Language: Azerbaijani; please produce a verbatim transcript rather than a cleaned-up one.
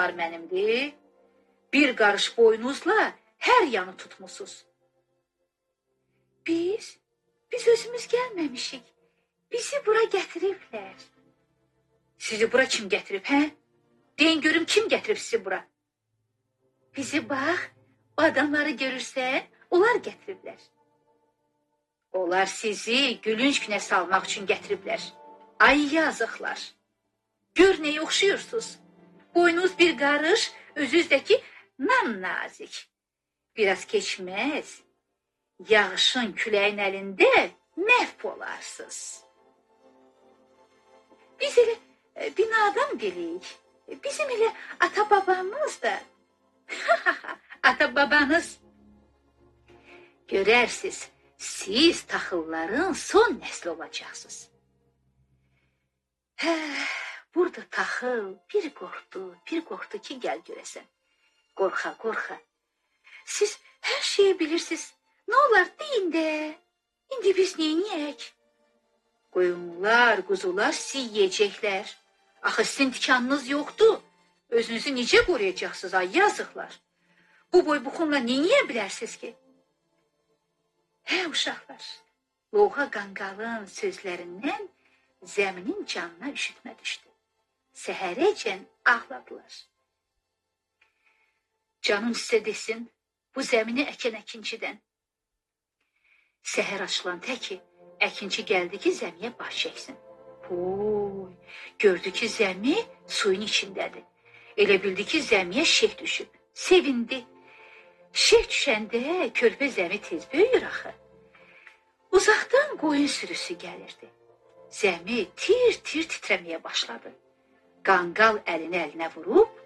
bunlar mənimdir. Bir qarış boynuzla hər yanı tutmusuz. Biz, biz özümüz gəlməmişik. Bizi bura gətiriblər. Sizi bura kim gətirib, hə? Deyin görüm, kim gətirib sizi bura? Bizi bax, o adamları görürsən, onlar gətiriblər. Onlar sizi gülünç günə salmaq üçün gətiriblər. Ay yazıqlar. Gör nəyə oxşuyursunuz. Boynunuz bir qarış, özünüzdəki nam nazik. Biraz keçməz, yağışın küləyin əlində məhv olarsınız. Biz elə e, binadan bilik. Bizim elə ata-babamız da. Ata-babanız. Görərsiniz, siz taxılların son nəsli olacaqsınız. Hə, burada taxıl bir qorxdu, bir qorxdu ki, gəl görəsən. Qorxa, qorxa. Siz hər şeyi bilirsiniz. Nə olar, deyin də. İndi biz neyniyək? Qoyunlar, quzular sizi yiyəcəklər. Axı sizin tikanınız yoxdur. Özünüzü necə qoruyacaqsınız, ay yazıqlar? Bu boy buxunla neyə bilərsiniz ki? Hə, uşaqlar, Lovğa qanqalın sözlərindən zəminin canına üşütmə düşdü. Səhərəcən ağladılar. Canım sizə desin, bu zəmini əkən əkincidən. Səhər açılan təki, əkinci gəldi ki, zəmiyə baş çəksin. Oy, gördü ki, zəmi suyun içindədir. Elə bildi ki, zəmiyə şeh düşüb. Sevindi. Şeh düşəndə körpə zəmi tez böyür axı. Uzaqdan qoyun sürüsü gəlirdi. Zəmi tir-tir titrəməyə başladı. Qanqal əlini əlinə vurub